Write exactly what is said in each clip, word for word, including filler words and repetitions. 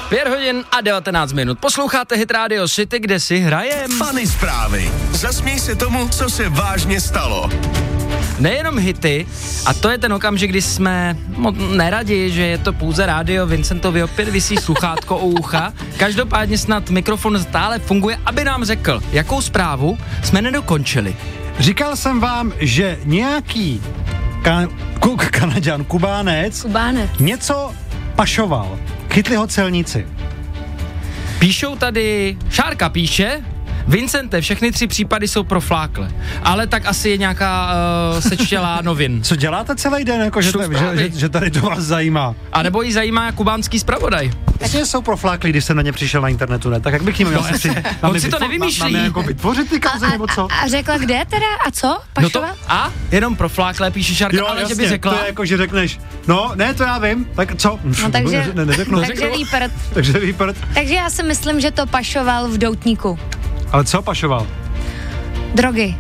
Pět hodin a devatenáct minut. Posloucháte Hit Radio City, kde si hrajem. Funny zprávy. Zasměj se tomu, co se vážně stalo. Nejenom hity, a to je ten okamžik, kdy jsme mo- neradi, že je to pouze rádio, Vincentovi opět visí sluchátko u ucha. Každopádně snad mikrofon stále funguje, aby nám řekl, jakou zprávu jsme nedokončili. Říkal jsem vám, že nějaký ka- ku- Kanaďan, Kubánec, Kubánec něco pašoval. Chytli ho celníci. Píšou tady, Šárka píše, Vincente, všechny tři případy jsou proflákle, ale tak asi je nějaká uh, sečtělá novin. Co děláte celý den, jako že, tady, že, že, že tady to vás zajímá? A nebo jí zajímá kubánský zpravodaj. Jasně jsou profláklí, když jsem na ně přišel na internetu, ne? Tak jak bych jim měl No, si... on si to nevymýšlí. Máme jako vytvořit ty kauzy, nebo co? A řekla kde teda a co? No to, Pašoval? a? Jenom proflákle, píše Šárka, Jo, ale jasně, že by řekla. to je jako, že řekneš, no, ne, to já vím, tak co? No takže, ne, neřeknu. takže výprt. Takže výprt. Takže já si myslím, že to pašoval v doutníku. Ale co pašoval? Drogy.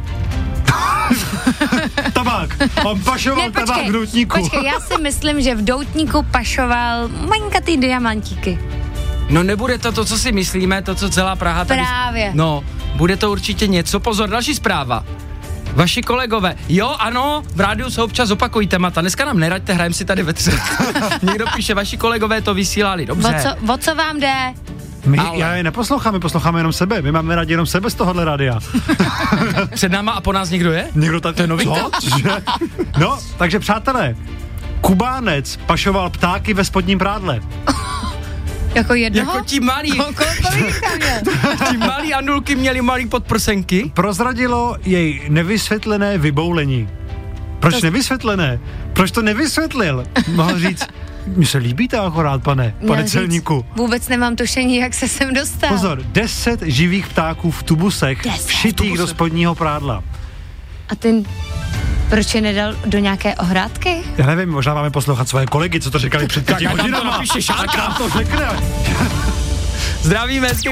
Tabák. On pašoval Ne, tabák počkej, v doutníku. počkej, já si myslím, že v doutníku pašoval malinkatý diamantíky. No nebude to to, co si myslíme, to, co celá Praha tady... Právě. No, bude to určitě něco. Pozor, další zpráva. Vaši kolegové, jo, ano, v rádiu se občas opakují témata. Dneska nám neraďte, hrajeme si tady ve třech. Někdo píše, vaši kolegové to vysílali, dobře. O co, o co vám jde? My, Ale- Já je neposlouchám, my posloucháme jenom sebe. My máme rádi jenom sebe z tohohle rádia. Před náma a po nás někdo je? Někdo tak... To je novinka. Co? Cože? No, takže přátelé, Kubánec pašoval ptáky ve spodním prádle. Jako jednoho? Jako ti malí, Kolika měl? ti malí andulky měli malý podprsenky. Prozradilo jej nevysvětlené vyboulení. Proč To- nevysvětlené? Proč to nevysvětlil? Mohl říct, mi se líbí ta akorát, pane, Měl pane říct, celníku. Vůbec nemám tušení, jak se sem dostal. Pozor, deset živých ptáků v tubusech, Deset? všitých do spodního prádla. A ten, proč je nedal do nějaké ohrádky? Já nevím, možná máme poslouchat svoje kolegy, co to říkali před pěti ať nám to hodinama. napíše Šárka. Ať nám to řekne. Zdravíme, hezky